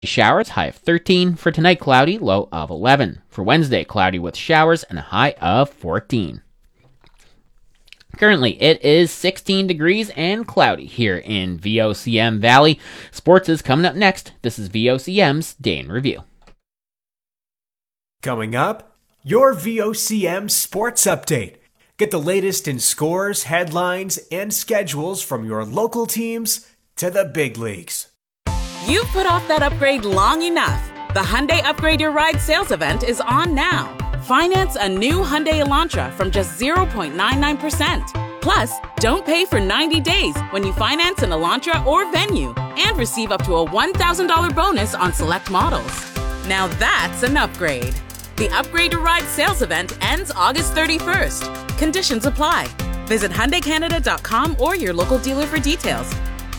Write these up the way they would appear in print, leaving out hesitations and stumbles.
Showers, high of 13. For tonight, cloudy, low of 11. For Wednesday, cloudy with showers and a high of 14. Currently, it is 16 degrees and cloudy here in VOCM Valley. Sports is coming up next. This is VOCM's Day in Review. Coming up, your VOCM Sports Update. Get the latest in scores, headlines, and schedules from your local teams to the big leagues. You've put off that upgrade long enough. The Hyundai Upgrade Your Ride sales event is on now. Finance a new Hyundai Elantra from just 0.99%. Plus, don't pay for 90 days when you finance an Elantra or Venue and receive up to a $1,000 bonus on select models. Now that's an upgrade. The Upgrade Your Ride sales event ends August 31st. Conditions apply. Visit HyundaiCanada.com or your local dealer for details.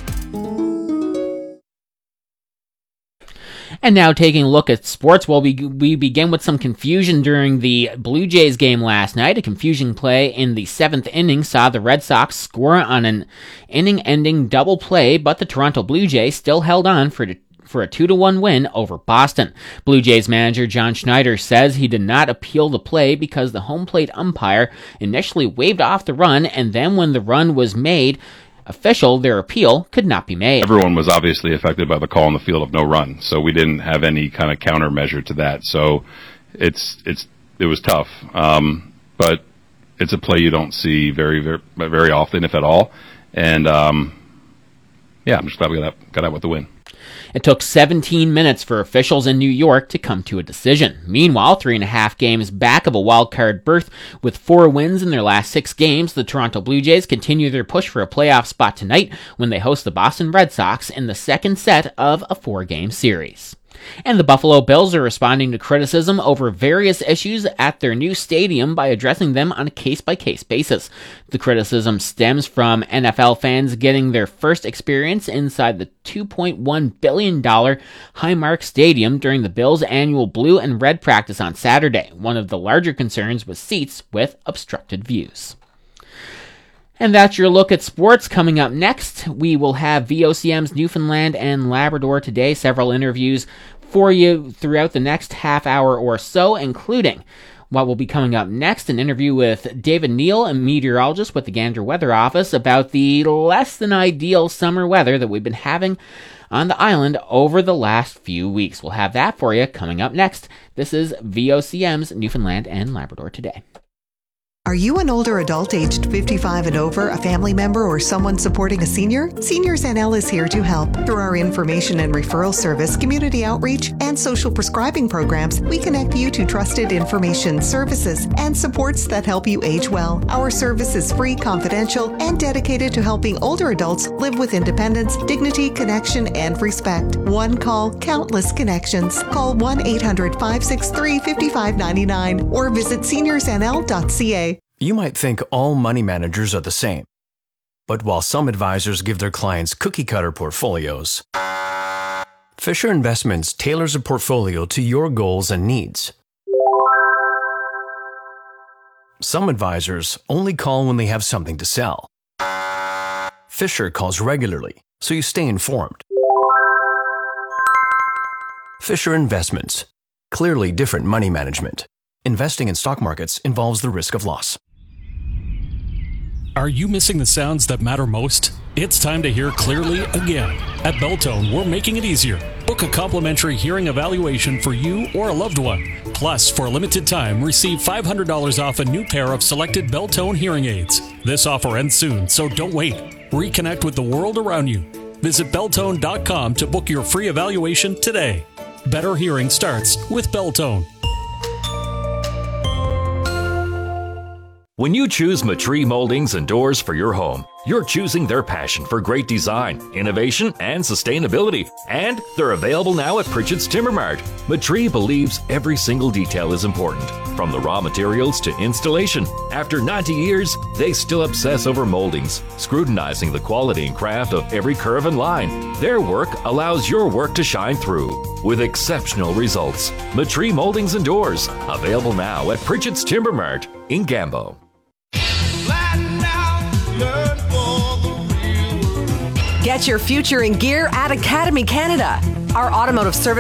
And now taking a look at sports, we begin with some confusion during the Blue Jays game last night. A confusion play in the 7th inning saw the Red Sox score on an inning-ending double play, but the Toronto Blue Jays still held on for a 2-1 win over Boston. Blue Jays manager John Schneider says he did not appeal the play because the home plate umpire initially waved off the run, and then when the run was made official, their appeal could not be made. Everyone was obviously affected by the call in the field of no run, so we didn't have any kind of countermeasure to that. So it was tough, but it's a play you don't see very often, if at all. And I'm just glad we got out with the win. It took 17 minutes for officials in New York to come to a decision. Meanwhile, 3.5 games back of a wild-card berth with 4 wins in their last 6 games, the Toronto Blue Jays continue their push for a playoff spot tonight when they host the Boston Red Sox in the second set of a 4-game series. And the Buffalo Bills are responding to criticism over various issues at their new stadium by addressing them on a case-by-case basis. The criticism stems from NFL fans getting their first experience inside the $2.1 billion Highmark Stadium during the Bills' annual blue and red practice on Saturday. One of the larger concerns was seats with obstructed views. And that's your look at sports. Coming up next, we will have VOCM's Newfoundland and Labrador Today, several interviews for you throughout the next half hour or so, including what will be coming up next, an interview with David Neal, a meteorologist with the Gander Weather Office, about the less than ideal summer weather that we've been having on the island over the last few weeks. We'll have that for you coming up next. This is VOCM's Newfoundland and Labrador Today. Are you an older adult aged 55 and over, a family member, or someone supporting a senior? Seniors NL is here to help. Through our information and referral service, community outreach, and social prescribing programs, we connect you to trusted information, services, and supports that help you age well. Our service is free, confidential, and dedicated to helping older adults live with independence, dignity, connection, and respect. One call, countless connections. Call 1-800-563-5599 or visit seniorsnl.ca. You might think all money managers are the same. But while some advisors give their clients cookie-cutter portfolios, Fisher Investments tailors a portfolio to your goals and needs. Some advisors only call when they have something to sell. Fisher calls regularly, so you stay informed. Fisher Investments. Clearly different money management. Investing in stock markets involves the risk of loss. Are you missing the sounds that matter most? It's time to hear clearly again. At Beltone, we're making it easier. Book a complimentary hearing evaluation for you or a loved one. Plus, for a limited time, receive $500 off a new pair of selected Beltone hearing aids. This offer ends soon, so don't wait. Reconnect with the world around you. Visit Beltone.com to book your free evaluation today. Better hearing starts with Beltone. When you choose Matree Moldings and Doors for your home, you're choosing their passion for great design, innovation, and sustainability. And they're available now at Pritchett's Timber Mart. Matree believes every single detail is important, from the raw materials to installation. After 90 years, they still obsess over moldings, scrutinizing the quality and craft of every curve and line. Their work allows your work to shine through with exceptional results. Matree Moldings and Doors, available now at Pritchett's Timber Mart in Gambo. Get your future in gear at Academy Canada. Our automotive service